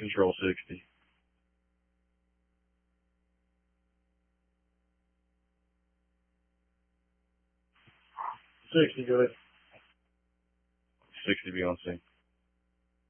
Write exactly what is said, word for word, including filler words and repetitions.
Control sixty. sixty, go ahead. sixty, be on scene.